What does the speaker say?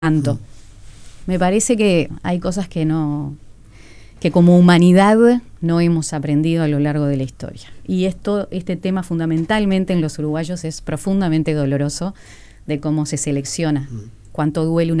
tanto. Me parece que hay cosas que como humanidad no hemos aprendido a lo largo de la historia. Y este tema fundamentalmente en los uruguayos es profundamente doloroso, de cómo se selecciona, cuánto duele una